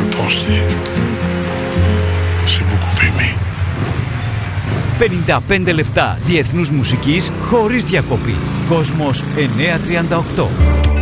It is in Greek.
le penser. C'est beaucoup aimé. 55 λεπτά διεθνούς μουσικής χωρίς διακοπή. Κόσμος 938.